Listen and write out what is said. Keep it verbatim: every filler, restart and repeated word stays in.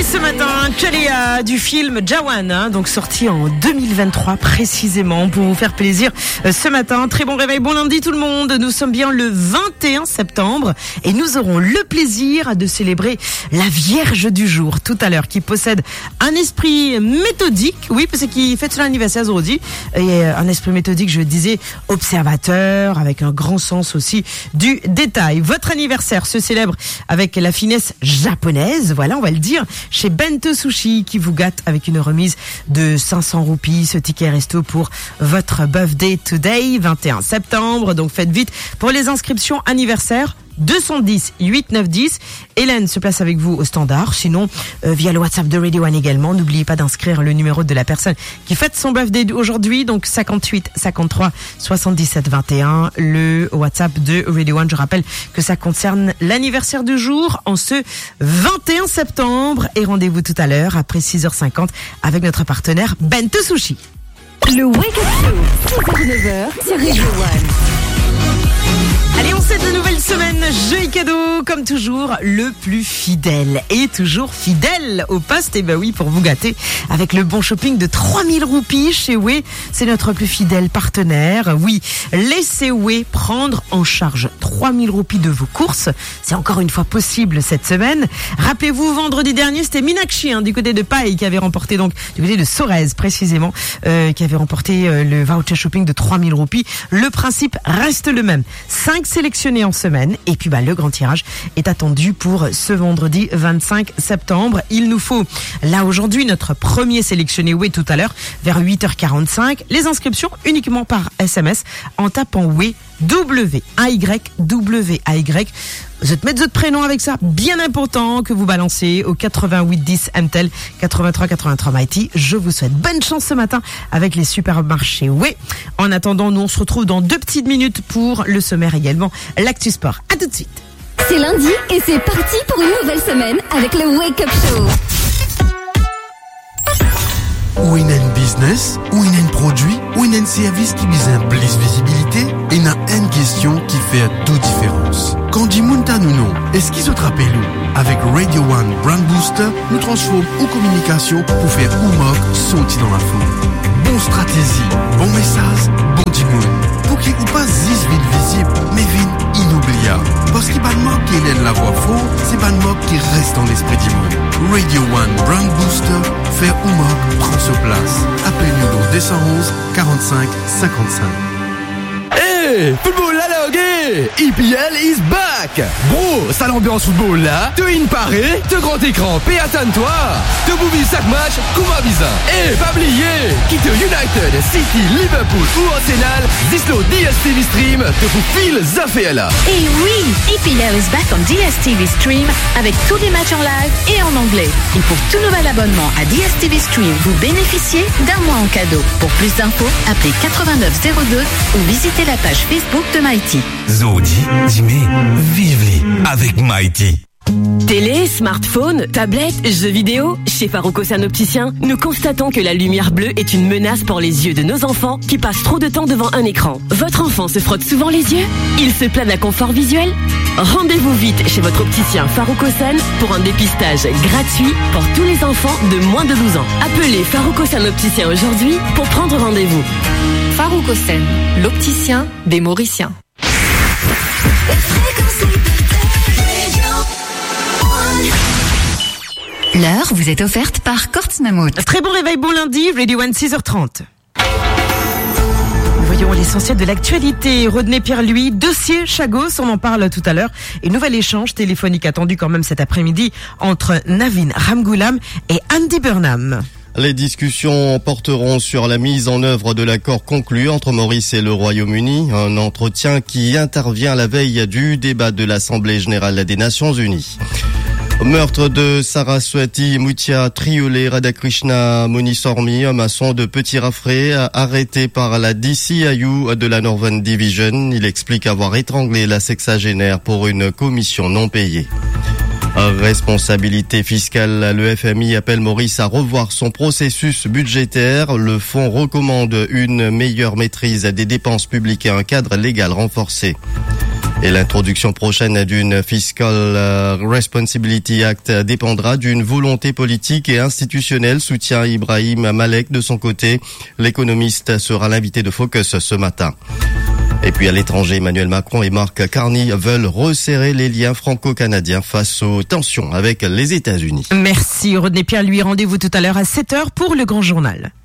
ce matin, Chalia du film Jawan, hein, donc sorti en deux mille vingt-trois précisément pour vous faire plaisir euh, ce matin. Très bon réveil, bon lundi tout le monde. Nous sommes bien le vingt et un septembre et nous aurons le plaisir de célébrer la Vierge du jour tout à l'heure, qui possède un esprit méthodique, oui, parce qu'il fête son anniversaire aujourd'hui, et un esprit méthodique, je disais, observateur, avec un grand sens aussi du détail. Votre anniversaire se célèbre avec la finesse japonaise, voilà, on va le dire, chez Bento Sushi, qui vous gâte avec une remise de cinq cents roupies, ce ticket resto pour votre birthday today, vingt et un septembre. Donc faites vite pour les inscriptions anniversaires. deux cent dix huit neuf dix. Hélène se place avec vous au standard. Sinon, euh, via le WhatsApp de Radio One également. N'oubliez pas d'inscrire le numéro de la personne qui fête son birthday aujourd'hui. Donc cinquante-huit cinquante-trois soixante-dix-sept vingt et un. Le WhatsApp de Radio One. Je rappelle que ça concerne l'anniversaire du jour en ce vingt et un septembre. Et rendez-vous tout à l'heure après six heures cinquante avec notre partenaire Bento Sushi. Le Wake Up Show, six heures neuf heures sur Radio One. Allez, on souhaite de nouvelles semaines, jeux et cadeaux, comme toujours, le plus fidèle. Et toujours fidèle au poste, et ben oui, pour vous gâter, avec le bon shopping de trois mille roupies chez Way. C'est notre plus fidèle partenaire. Oui, laissez Way prendre en charge trois mille roupies de vos courses. C'est encore une fois possible cette semaine. Rappelez-vous, vendredi dernier, c'était Minakshi, hein, du côté de Paille, qui avait remporté, donc, du côté de Sorez, précisément, euh, qui avait remporté euh, le voucher shopping de trois mille roupies. Le principe reste le même. cinq sélectionnés en semaine, et puis bah le grand tirage est attendu pour ce vendredi vingt-cinq septembre. Il nous faut là aujourd'hui notre premier sélectionné Way tout à l'heure vers huit heures quarante-cinq. Les inscriptions uniquement par S M S en tapant Way W A Y W A Y. Vous êtes mettre votre prénom avec ça, bien important que vous balancez au quatre-vingt-huit dix M T L quatre-vingt-trois quatre-vingt-trois Mighty. Je vous souhaite bonne chance ce matin avec les supermarchés Way. En attendant, nous on se retrouve dans deux petites minutes pour le sommaire également, l'actu sport. À tout de suite. C'est lundi et c'est parti pour une nouvelle semaine avec le Wake Up Show. Ou il y a un business, ou il y a un produit, ou il y a un service qui vise un plus visibilité, et il y a une question qui fait toute différence. Quand dit Munta nous non, est-ce qu'ils se rappellent nous? Avec Radio One Brand Booster, nous transformons en communication pour faire ou moque sauter dans la foule. Bon stratégie, bon message, bon dimoun. Pour qu'il ou pas dix villes visibles, mais villes inoubliables. Parce qu'il n'y a pas de moque qui est la voix fort, c'est pas de moque qui reste dans l'esprit dimoun. Radio One Brand Booster, faire ou moque prend sa place. Appelez-nous au deux cent onze quarante-cinq cinquante-cinq. Hey, football la logue, E P L is back. Bro, ça l'ambiance football là, te in paré, te grand écran, paie attends-toi, te bouille chaque match, comment bizarre. Et pas oublier, quitte United, City, Liverpool ou Arsenal, Dislo D S T V Stream te fout fil zafé là. Et oui, E P L is back on D S T V Stream avec tous les matchs en live et en anglais. Et pour tout nouvel abonnement à D S T V Stream, vous bénéficiez d'un mois en cadeau. Pour plus d'infos, appelez quatre-vingt-neuf zéro deux ou visitez la page Facebook de Mighty. Zodi, Jimmy, vive-les avec Mighty. Télé, smartphone, tablette, jeux vidéo, chez Farouko San Opticien, nous constatons que la lumière bleue est une menace pour les yeux de nos enfants qui passent trop de temps devant un écran. Votre enfant se frotte souvent les yeux? Il se plaint d'un confort visuel? Rendez-vous vite chez votre opticien Farouko San pour un dépistage gratuit pour tous les enfants de moins de douze ans. Appelez Farouko San Opticien aujourd'hui pour prendre rendez-vous. Farouko San, l'opticien des Mauriciens. L'heure vous est offerte par Kortsmammut. Très bon réveil, bon lundi, Radio One six heures trente. Voyons l'essentiel de l'actualité. Rodney Pierre-Louis, dossier Chagos, on en parle tout à l'heure. Et nouvel échange téléphonique attendu quand même cet après-midi entre Navin Ramgoolam et Andy Burnham. Les discussions porteront sur la mise en œuvre de l'accord conclu entre Maurice et le Royaume-Uni, un entretien qui intervient à la veille du débat de l'Assemblée générale des Nations unies. Meurtre de Saraswati Muthia Triolé Radhakrishna Muniswamy, un maçon de Petit Raffray, arrêté par la D C I U de la Northern Division. Il explique avoir étranglé la sexagénaire pour une commission non payée. Responsabilité fiscale, le F M I appelle Maurice à revoir son processus budgétaire. Le fonds recommande une meilleure maîtrise des dépenses publiques et un cadre légal renforcé. Et l'introduction prochaine d'une Fiscal Responsibility Act dépendra d'une volonté politique et institutionnelle, soutient Ibrahim Malek de son côté. L'économiste sera l'invité de Focus ce matin. Et puis à l'étranger, Emmanuel Macron et Mark Carney veulent resserrer les liens franco-canadiens face aux tensions avec les États-Unis. Merci Rodney Pierre, lui rendez-vous tout à l'heure à sept heures pour le Grand Journal.